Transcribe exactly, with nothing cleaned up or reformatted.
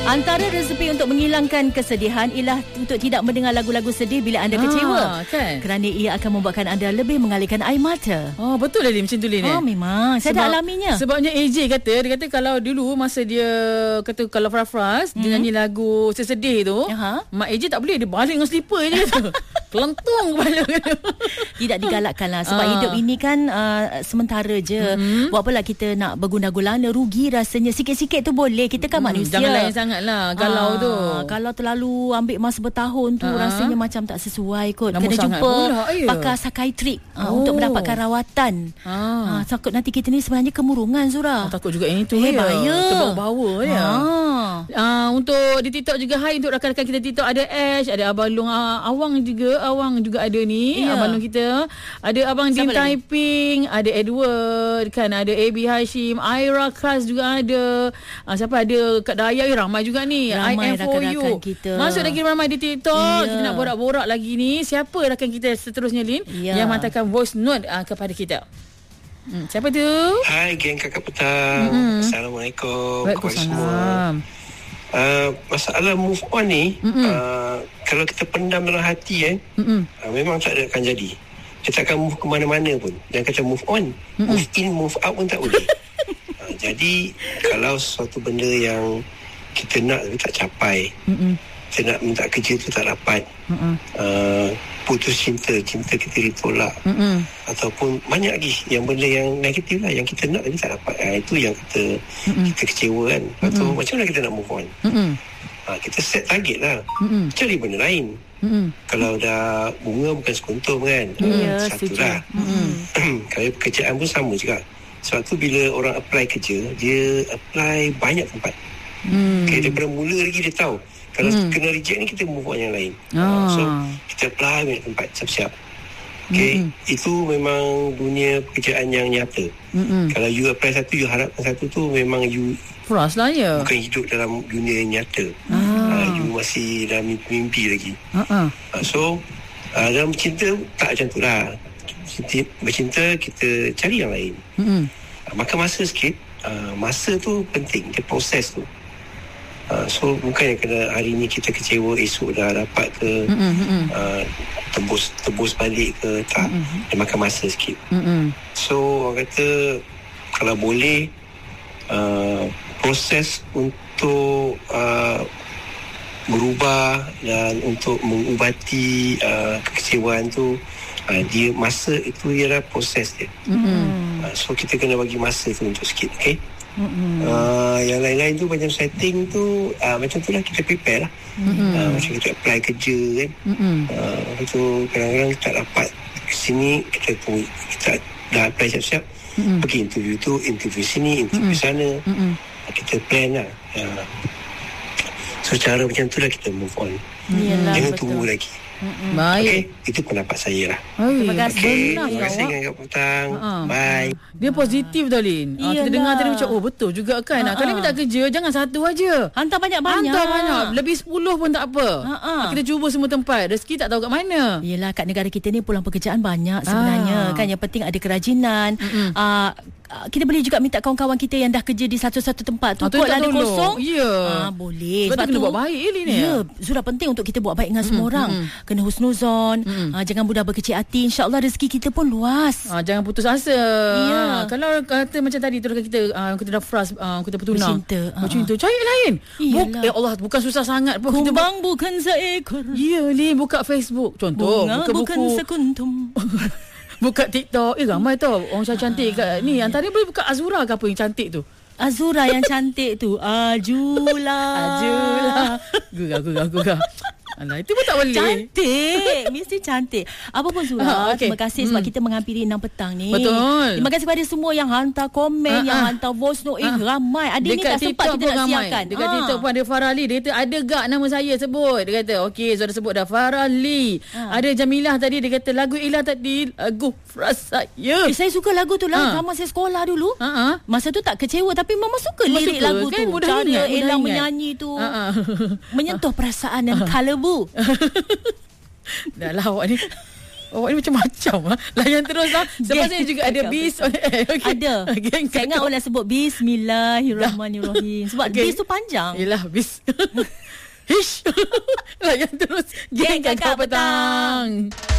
Antara resepi untuk menghilangkan kesedihan ialah untuk tidak mendengar lagu-lagu sedih bila anda kecewa. Ah, kan? Kerana ia akan membuatkan anda lebih mengalirkan air mata. Oh, betul lah Lin, macam tu Lin. Oh, memang. Saya Sebab, dah alaminya. Sebabnya A J kata, dia kata kalau dulu masa dia kata kalau Fras-Fras hmm. dia nyanyi lagu sesedih tu, uh-huh. Mak A J tak boleh, dia balik dengan slipper je kata. Kelentung kepala. Tidak digalakkan lah. Sebab ah. hidup ini kan uh, sementara je. Mm-hmm. Buat apalah kita nak berguna gulana, rugi rasanya. Sikit-sikit tu boleh. Kita kan mm, manusia. Jangan layan sangat lah galau ah, tu. Kalau terlalu ambil masa bertahun tu, ah. rasanya macam tak sesuai kot. Lama kena jumpa pula, ya. pakar psikiatrik uh, oh. untuk mendapatkan rawatan. Ah. Uh, takut nanti kita ni sebenarnya kemurungan, Zura. Oh, takut juga yang itu eh, ya. bahaya. Terbawa-bawa ya. Ah. Uh, untuk di TikTok juga, hai untuk rakan-rakan kita TikTok, ada Ash, ada Abang Long uh, Awang juga. Awang juga ada ni, yeah. Abang Long kita. Ada Abang Din Taiping, ada Edward kan, ada A B Hashim, Aira Khas juga ada. Uh, siapa ada Kak Daya, eh, ramai juga ni. Ramai I am for you. Kita. Masuk lagi ramai di TikTok. Yeah. Kita nak borak-borak lagi ni. Siapa rakan kita seterusnya Lin yeah. yang hantarkan voice note uh, kepada kita? Hmm, siapa tu? Hai geng Kakak Petang. Mm-hmm. Assalamualaikum kepada semua. Uh, masalah move on ni, uh, kalau kita pendam dalam hati kan, uh, memang tak ada akan jadi. Kita tak akan move ke mana-mana pun. Dan kata move on, Mm-mm. move in, move out pun tak boleh. uh, jadi kalau sesuatu benda yang kita nak tapi tak capai, Mm-mm. kita nak minta kerja tu tak dapat, uh, putus cinta, cinta kita ditolak, Mm-mm. ataupun banyak lagi yang benda yang negatif lah yang kita nak tapi tak dapat. Ha, itu yang kita Mm-mm. kita kecewa kan. Lepas tu macam mana kita nak move on? Ha, kita set target lah. Mm-mm. Cari benda lain. Mm-mm. Kalau dah bunga bukan sekuntum kan. Ya, satu setuju. lah. Kalau pekerjaan pun sama juga. Sebab tu bila orang apply kerja, dia apply banyak tempat. Mm. Okay, daripada mula lagi dia tahu kalau hmm. kena reject ni kita move on yang lain. Ah. So kita apply banyak tempat, siap-siap. Okay, hmm. itu memang dunia pekerjaan yang nyata. Hmm. Kalau you apply satu, you harapkan satu tu, memang you Fras lah ya. Bukan hidup dalam dunia yang nyata. Ah. Uh, you masih dalam mimpi lagi. Uh-uh. Uh, so uh, dalam cinta tak macam tu lah. Bercinta kita cari yang lain. Hmm. Uh, maka masa sikit. Uh, masa tu penting, dia proses tu. Uh, so bukan yang kena hari ni kita kecewa, esok dah dapat ke, mm-hmm. uh, tebus tebus balik ke, tak. Mm-hmm. Dia makan masa sikit. Mm-hmm. So orang kata kalau boleh uh, proses untuk uh, berubah dan untuk mengubati uh, kekecewaan tu, uh, dia masa itu ialah proses dia. Mm-hmm. Uh, so kita kena bagi masa tu untuk sikit, okay? Mm-hmm. Uh, yang lain-lain tu macam setting tu uh, macam tu lah kita prepare lah. Mm-hmm. uh, macam kita apply kerja kan. Mm-hmm. uh, itu kadang-kadang tak dapat ke sini, kita tunggu, kita dah apply siap-siap, mm-hmm. pergi interview tu, interview sini, interview mm-hmm. sana, mm-hmm. uh, kita plan lah. uh, so cara macam tu lah kita move on. Mm-hmm. Jangan betul. Tunggu lagi. Mm-hmm. Baik. Okay, itu pendapat saya lah. Terima kasih. Okay, benar, terima kasih dengan Kak Petang. Uh-huh. Bye. Dia positif tau Lin. Ah, kita dengar tadi macam oh betul juga kan. Uh-huh. Kalau minta kerja jangan satu aja. Hantar banyak-banyak. Hantar banyak. Lebih sepuluh pun tak apa. Uh-huh. Kita cuba semua tempat. Rezeki tak tahu kat mana. Yelah, kat negara kita ni peluang pekerjaan banyak sebenarnya. Ah. Kan yang penting ada kerajinan. Mm-hmm. Uh, kita boleh juga minta kawan-kawan kita yang dah kerja di satu-satu tempat tu, kot lah ada kosong. Ya. Ah, boleh. Sebab, Sebab tu kena buat baik Lin. Ya, sudah penting untuk kita buat baik dengan mm-hmm. semua orang. Mm-hmm. Kena husnuzon. Mm-hmm. Ah, jangan mudah berkecil hati. InsyaAllah rezeki kita pun luas. Ah, jangan putus asa. Ya. Ah, kalau kata macam tadi tu kita uh, kita dah frust, uh, kita bertunang. Bercinta. Bercinta. Cari lain. Buk, eh Allah, bukan susah sangat pun. Kumbang kita bukan seekor. Ya Lin, buka Facebook. Contoh. Bunga buka bukan buku. sekuntum. Buka TikTok. Eh ramai tau orang cantik kat ni. Antara boleh buka Azura ke apa yang cantik tu. Azura yang cantik tu. Ajula. Ajula. Gugah, gugah, gugah. Alah, itu pun tak boleh. Cantik. Mesti cantik. Apa pun Zura, uh, okay. Terima kasih sebab hmm. kita menghampiri enam petang ni. Betul. Terima kasih kepada semua yang hantar komen, uh, yang uh. hantar voice note. Eh, uh. ramai. Ada ni tak sempat kita nak ramai. Siarkan. Dekat uh. TikTok pun ada Farah Lee. Dia kata, ada gak nama saya sebut? Dia kata, okey, Zura sebut dah. Farah Lee. Uh. Ada Jamilah tadi. Dia kata, lagu Ilah tadi. Lagu Fras saya. Eh, saya suka lagu tu lah. Uh. Masa saya sekolah dulu. Uh-huh. Masa tu tak kecewa. Tapi Mama suka Mama lirik suka, lagu kan? Tu. Cara ingat, Ella menyanyi tu. Uh-uh. Menyentuh perasaan dan kalebu. Dah lah awak ni. Oh, ini macam-macam. Layan terus lah. Sebab saya juga ada bis. Okay. Ada. Saya ingat orang sebut Bismillahirrahmanirrahim. Sebab okay. bis tu panjang. Yelah, bis. Hish. Layan terus. Geng Kakak Petang.